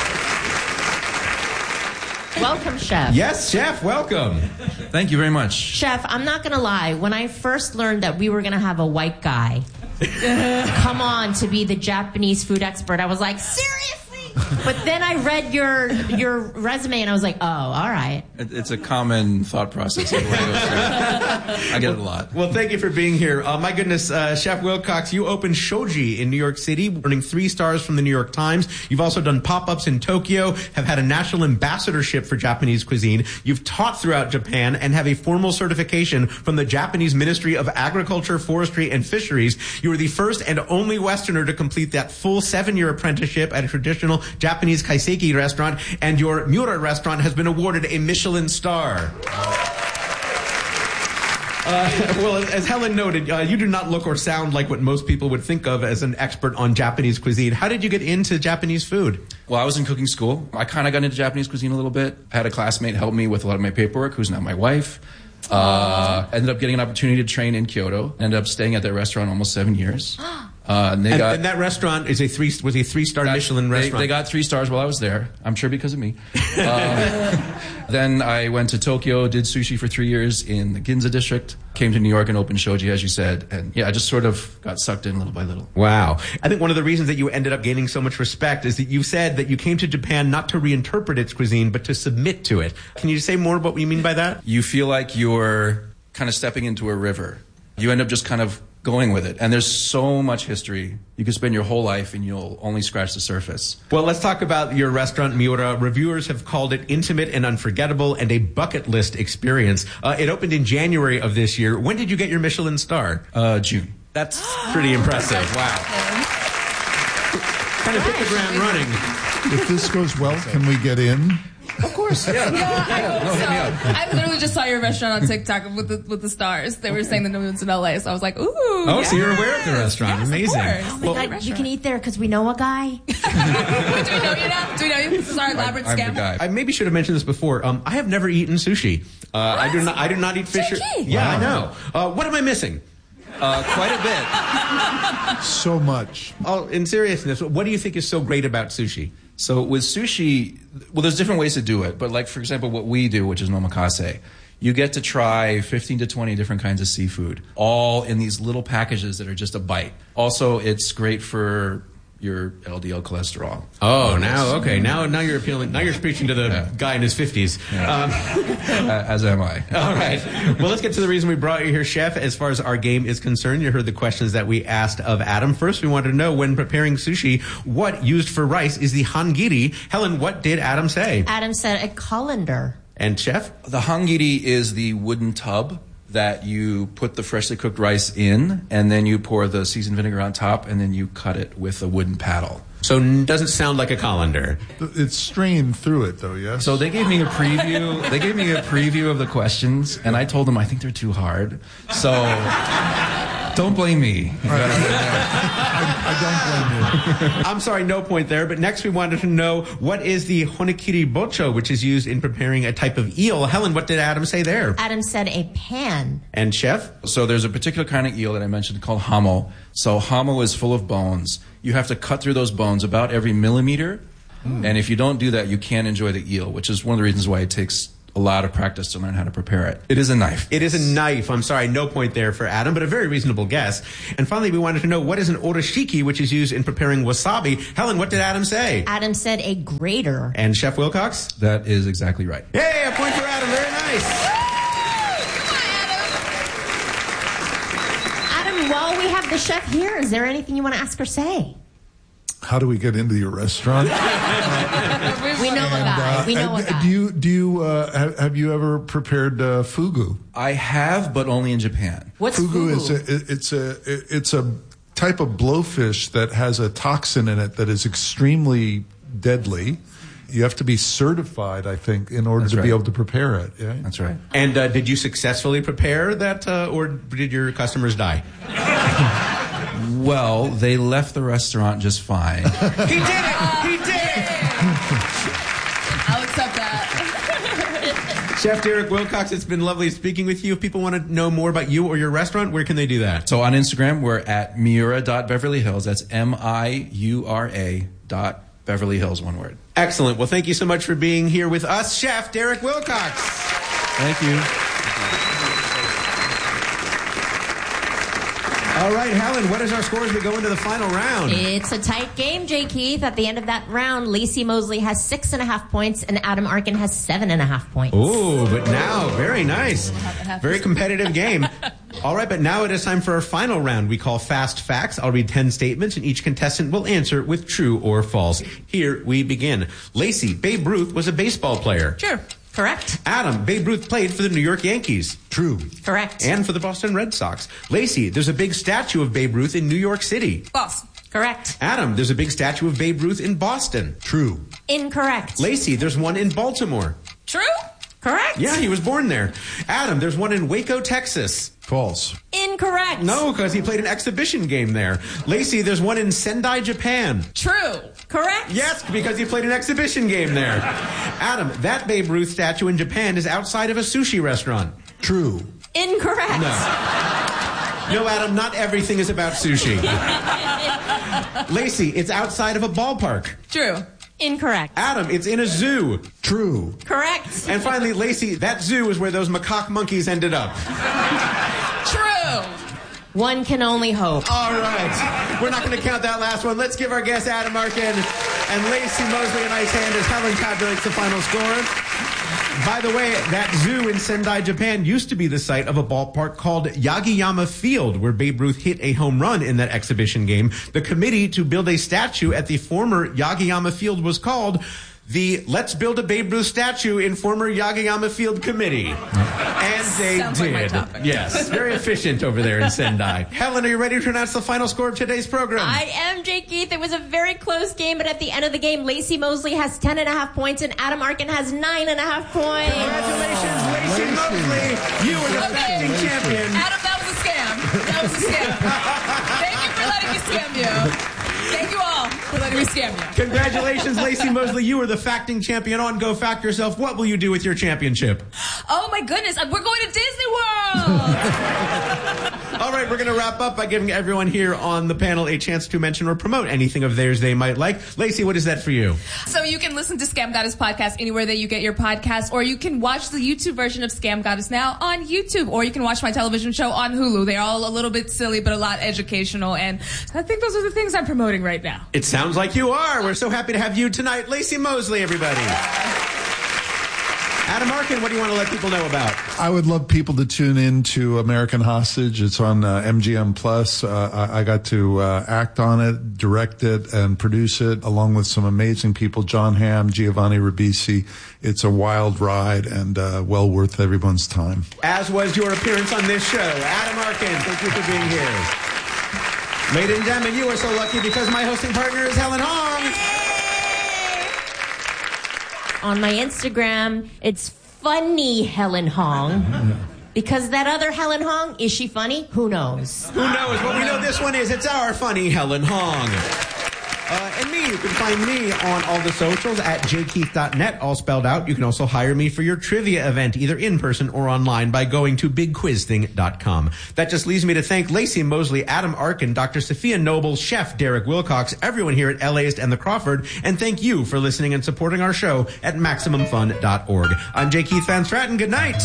Welcome, Chef. Yes, Chef, welcome. Thank you very much. Chef, I'm not going to lie. When I first learned that we were going to have a white guy come on to be the Japanese food expert, I was like, seriously? But then I read your your resume and I was like, oh, all right. It's a common thought process. I get it a lot. Well, thank you for being here. Uh, my goodness, uh, Chef Wilcox, you opened Shoji in New York City, earning three stars from the New York Times. You've also done pop-ups in Tokyo, have had a national ambassadorship for Japanese cuisine. You've taught throughout Japan and have a formal certification from the Japanese Ministry of Agriculture, Forestry, and Fisheries. You were the first and only Westerner to complete that full seven-year apprenticeship at a traditional Japanese kaiseki restaurant, and your Miura restaurant has been awarded a Michelin star. Uh, well, as Helen noted, uh, you do not look or sound like what most people would think of as an expert on Japanese cuisine. How did you get into Japanese food? Well, I was in cooking school. I kind of got into Japanese cuisine a little bit. I had a classmate help me with a lot of my paperwork, who's now my wife. Uh, ended up getting an opportunity to train in Kyoto. Ended up staying at that restaurant almost seven years. Uh, and, they and, got, and that restaurant is a three was a three star Michelin they, restaurant. They got three stars while I was there. I'm sure because of me. Uh, then I went to Tokyo, did sushi for three years in the Ginza district. Came to New York and opened Shoji, as you said, and yeah, I just sort of got sucked in little by little. Wow! I think one of the reasons that you ended up gaining so much respect is that you said that you came to Japan not to reinterpret its cuisine, but to submit to it. Can you say more about what you mean by that? You feel like you're kind of stepping into a river. You end up just kind of going with it. And there's so much history. You could spend your whole life and you'll only scratch the surface. Well, let's talk about your restaurant, Miura. Reviewers have called it intimate and unforgettable and a bucket list experience. Uh, it opened in January of this year. When did you get your Michelin star? Uh, June. That's pretty impressive. Wow. Kind of hit the ground running. If this goes well, can we get in? Of course. Yeah. Yeah, I hope no, so. hit me up. I literally just saw your restaurant on TikTok with the with the stars. They were saying the new ones in L A, so I was like, ooh. Oh, yes. So you're aware of the restaurant. Yes, Amazing. Of Well, like, you can eat there because we know a guy. Do we know you now? Do we know you? This is our elaborate I'm scam. the guy. I maybe should have mentioned this before. Um, I have never eaten sushi. Uh, I do not. I do not eat fish. Or, yeah, wow. I know. Uh, what am I missing? Uh, quite a bit. So much. Oh, in seriousness, what do you think is so great about sushi? So with sushi, well, there's different ways to do it. But like, for example, what we do, which is omakase, you get to try fifteen to twenty different kinds of seafood, all in these little packages that are just a bite. Also, it's great for your L D L cholesterol. Oh, now, okay. Now now you're appealing. Now you're speaking to the yeah. guy in his fifties. Yeah. Um, As am I. All right. Well, let's get to the reason we brought you here, Chef. As far as our game is concerned, you heard the questions that we asked of Adam. First, we wanted to know, when preparing sushi, what used for rice is the hangiri. Helen, what did Adam say? Adam said a colander. And Chef? The hangiri is the wooden tub that you put the freshly cooked rice in, and then you pour the seasoned vinegar on top, and then you cut it with a wooden paddle. So it doesn't sound like a colander. It's strained through it, though, yes? So they gave me a preview. They gave me a preview of the questions, and I told them I think they're too hard. So don't blame me. I, I don't blame you. I'm sorry, no point there. But next we wanted to know, what is the honekiri bocho, which is used in preparing a type of eel? Helen, what did Adam say there? Adam said a pan. And Chef? So there's a particular kind of eel that I mentioned called hamo. So hamo is full of bones. You have to cut through those bones about every millimeter. Mm. And if you don't do that, you can't enjoy the eel, which is one of the reasons why it takes a lot of practice to learn how to prepare it. It is a knife. It is a knife. I'm sorry, no point there for Adam, but a very reasonable guess. And finally, we wanted to know, what is an orashiki, which is used in preparing wasabi? Helen, what did Adam say? Adam said a grater. And Chef Wilcox? That is exactly right. Yay, a point for Adam. Very nice. While we have the chef here, is there anything you want to ask or say? How do we get into your restaurant? we know a guy. Uh, we know a guy. Do you do you uh, have, have you ever prepared uh, fugu? I have, but only in Japan. What's fugu? fugu? Is a, it's a it's a type of blowfish that has a toxin in it that is extremely deadly. You have to be certified, I think, in order That's to right. be able to prepare it. Yeah? That's right. And uh, did you successfully prepare that, uh, or did your customers die? Well, they left the restaurant just fine. He did it! He did it! I'll accept that. Chef Derek Wilcox, it's been lovely speaking with you. If people want to know more about you or your restaurant, where can they do that? So on Instagram, we're at miura dot beverly hills. That's M I U R A dot Beverly Hills, one word. Excellent. Well, thank you so much for being here with us, Chef Derek Wilcox. Thank you. All right, Helen, what is our score as we go into the final round? It's a tight game, Jay Keith. At the end of that round, Lacey Mosley has six and a half points, and Adam Arkin has seven and a half points. Ooh, but now, very nice. Very competitive game. All right, but now it is time for our final round. We call Fast Facts. I'll read ten statements, and each contestant will answer with true or false. Here we begin. Lacey, Babe Ruth was a baseball player. Sure. Correct. Adam, Babe Ruth played for the New York Yankees. True. Correct. And for the Boston Red Sox. Lacey, there's a big statue of Babe Ruth in New York City. False. Correct. Adam, there's a big statue of Babe Ruth in Boston. True. Incorrect. Lacey, there's one in Baltimore. True. Correct. Yeah, he was born there. Adam, there's one in Waco, Texas. False. Incorrect. No, because he played an exhibition game there. Lacey, there's one in Sendai, Japan. True. Correct. Yes, because he played an exhibition game there. Adam, that Babe Ruth statue in Japan is outside of a sushi restaurant. True. Incorrect. No. No, Adam, not everything is about sushi. Lacey, it's outside of a ballpark. True. Incorrect. Adam, it's in a zoo. True. Correct. And finally, Lacey, that zoo is where those macaque monkeys ended up. True. One can only hope. All right. We're not going to count that last one. Let's give our guests Adam Arkin and Lacey Mosley a nice hand as Helen tabulates the final score. By the way, that zoo in Sendai, Japan used to be the site of a ballpark called Yagiyama Field, where Babe Ruth hit a home run in that exhibition game. The committee to build a statue at the former Yagiyama Field was called the Let's Build a Babe Ruth Statue in Former Yagiyama Field Committee. And they Sounds did. like my topic. Yes, very efficient over there in Sendai. Helen, are you ready to announce the final score of today's program? I am, Jay Keith. It was a very close game, but at the end of the game, Lacey Mosley has ten and a half points, and Adam Arkin has nine and a half points. Congratulations, Lacey Mosley. You are the defending champion. Adam, that was a scam. That was a scam. Thank you for letting me scam you. Thank you all for letting me scam you. Congratulations, Lacey Mosley. You are the facting champion on Go Fact Yourself. What will you do with your championship? Oh my goodness, we're going to Disney World. All right, we're going to wrap up by giving everyone here on the panel a chance to mention or promote anything of theirs they might like. Lacey, what is that for you? So you can listen to Scam Goddess podcast anywhere that you get your podcast, or you can watch the YouTube version of Scam Goddess now on YouTube, or you can watch my television show on Hulu. They're all a little bit silly, but a lot educational, and I think those are the things I'm promoting right now. It sounds like you are. We're so happy to have you tonight. Lacey Mosley, everybody. Adam Arkin, what do you want to let people know about? I would love people to tune in to American Hostage. It's on uh, M G M Plus. Uh, I, I got to uh, act on it, direct it, and produce it, along with some amazing people, John Hamm, Giovanni Ribisi. It's a wild ride and uh, well worth everyone's time. As was your appearance on this show. Adam Arkin, thank you for being here. Ladies and gentlemen, you are so lucky because my hosting partner is Helen Hong. On my Instagram, it's funny Helen Hong. Because that other Helen Hong, is she funny? Who knows? Who knows? But we know this one is. It's our funny Helen Hong. Uh, and me, you can find me on all the socials at j keith dot net, all spelled out. You can also hire me for your trivia event, either in person or online, by going to big quiz thing dot com. That just leaves me to thank Lacey Mosley, Adam Arkin, Doctor Sophia Noble, Chef Derek Wilcox, everyone here at LAist and the Crawford, and thank you for listening and supporting our show at maximum fun dot org. I'm J. Keith Van Stratton. Good night.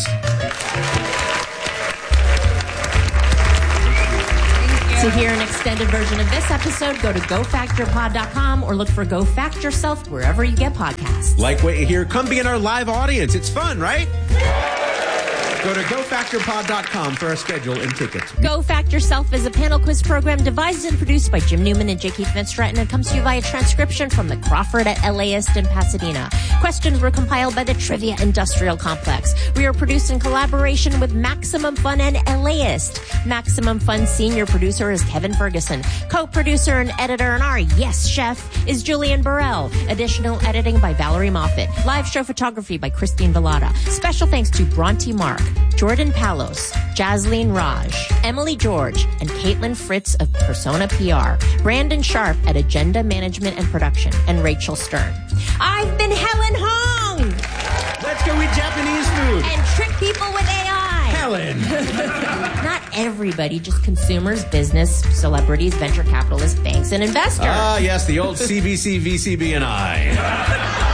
To hear an extended version of this episode, go to go factor pod dot com or look for Go Fact Yourself wherever you get podcasts. Like what you hear, come be in our live audience. It's fun, right? Go to go factor pod dot com for our schedule and tickets. Go Fact Yourself is a panel quiz program devised and produced by Jim Newman and J. Keith Van Stratton and comes to you via transcription from the Crawford at LAist in Pasadena. Questions were compiled by the Trivia Industrial Complex. We are produced in collaboration with Maximum Fun and LAist. Maximum Fun senior producer is Kevin Ferguson. Co-producer and editor and our yes chef is Julian Burrell. Additional editing by Valerie Moffat. Live show photography by Christine Villada. Special thanks to Bronte Mark, Jordan Palos, Jasleen Raj, Emily George, and Caitlin Fritz of Persona P R, Brandon Sharp at Agenda Management and Production, and Rachel Stern. I've been Helen Hong! Let's go eat Japanese food! And trick people with A I! Helen! Not everybody, just consumers, business, celebrities, venture capitalists, banks, and investors. Ah, yes, the old C B C, V C B, and I.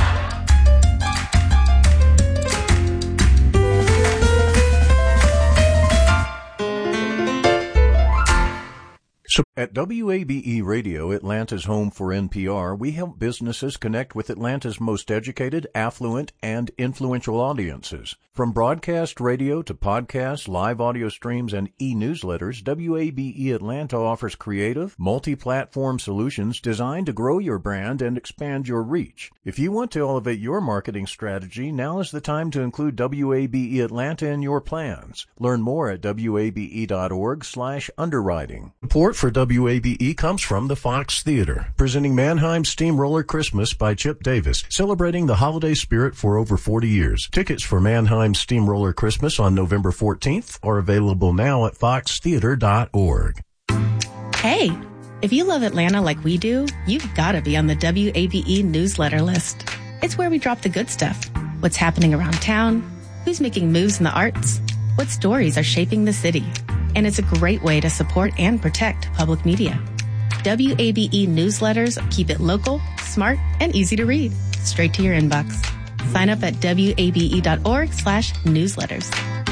So at W A B E Radio, Atlanta's home for N P R, we help businesses connect with Atlanta's most educated, affluent, and influential audiences. From broadcast radio to podcasts, live audio streams, and e-newsletters, W A B E Atlanta offers creative, multi-platform solutions designed to grow your brand and expand your reach. If you want to elevate your marketing strategy, now is the time to include W A B E Atlanta in your plans. Learn more at W A B E dot org slash underwriting. Support for W A B E comes from the Fox Theater, presenting Mannheim Steamroller Christmas by Chip Davis, celebrating the holiday spirit for over forty years. Tickets for Mannheim Steamroller Christmas on November fourteenth are available now at fox theater dot org. Hey, if you love Atlanta like we do, you've got to be on the W A B E newsletter list. It's where we drop the good stuff. What's happening around town, who's making moves in the arts, what stories are shaping the city. And it's a great way to support and protect public media. W A B E newsletters keep it local, smart, and easy to read, straight to your inbox. Sign up at W A B E dot org slash newsletters.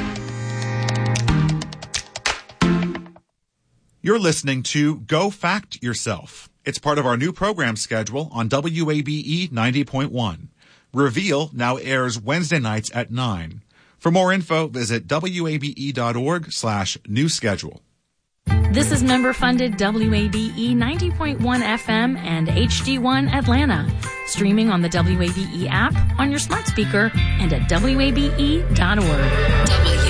You're listening to Go Fact Yourself. It's part of our new program schedule on W A B E ninety point one. Reveal now airs Wednesday nights at nine. For more info, visit W A B E dot org slash new schedule. This is member-funded W A B E ninety point one F M and H D one Atlanta. Streaming on the W A B E app, on your smart speaker, and at W A B E dot org. W